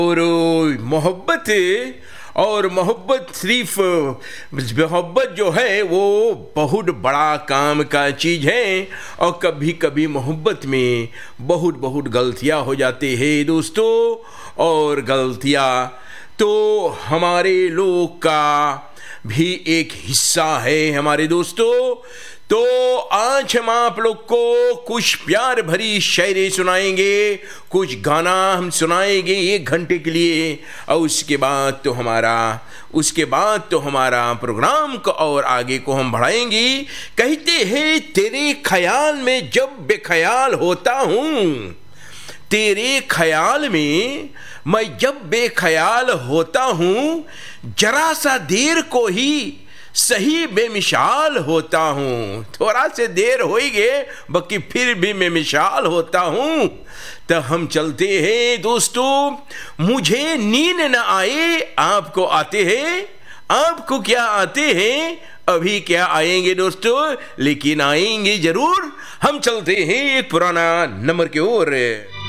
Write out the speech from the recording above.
और मोहब्बत और मोहब्बत सिर्फ मोहब्बत जो है वो बहुत बड़ा काम का चीज़ है। और कभी कभी मोहब्बत में बहुत बहुत गलतियां हो जाती है दोस्तों। और गलतियां तो हमारे लोग का भी एक हिस्सा है हमारे दोस्तों। तो आज हम आप लोग को कुछ प्यार भरी शायरी सुनाएंगे, कुछ गाना हम सुनाएंगे 1 घंटे के लिए। और उसके बाद तो हमारा प्रोग्राम को और आगे को हम बढ़ाएंगे। कहते हैं तेरे ख्याल में जब बेख्याल होता हूँ, तेरे ख्याल में मैं जब बेख्याल होता हूँ, जरा सा देर को ही सही बेमिसाल होता हूँ। थोड़ा से देर हो ही गए बाकी फिर भी मैं मिसाल होता हूँ। तो हम चलते हैं दोस्तों। मुझे नींद न आए, आपको आते हैं? आपको क्या आते हैं? अभी क्या आएंगे दोस्तों, लेकिन आएंगे जरूर। हम चलते हैं एक पुराना नंबर की ओर।